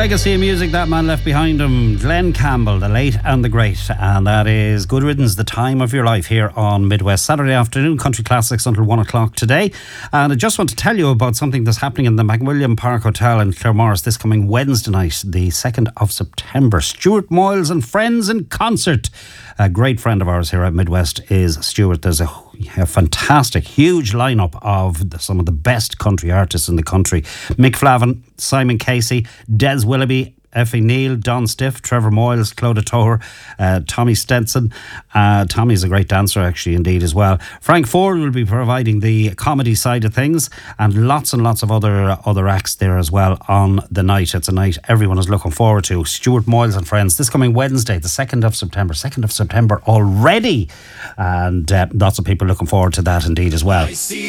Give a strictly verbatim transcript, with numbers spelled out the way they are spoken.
legacy of music that man left behind him, Glenn Campbell, the late and the great, and that is Good Riddance, the time of your life here on Midwest. Saturday afternoon, Country Classics until one o'clock today. And I just want to tell you about something that's happening in the Macmillan Park Hotel in Claremorris this coming Wednesday night, the second of September. Stuart Moyles and Friends in concert. A great friend of ours here at Midwest is Stuart. There's a a fantastic, huge lineup of the, some of the best country artists in the country. Mick Flavin, Simon Casey, Des Willoughby, Effie Neal, Don Stiff, Trevor Moyles, Clodagh Toher, uh, Tommy Stenson. Uh, Tommy's a great dancer, actually, indeed, as well. Frank Ford will be providing the comedy side of things, and lots and lots of other other acts there as well on the night. It's a night everyone is looking forward to. Stuart Moyles and Friends, this coming Wednesday, the second of September. second of September already. And uh, lots of people looking forward to that, indeed, as well.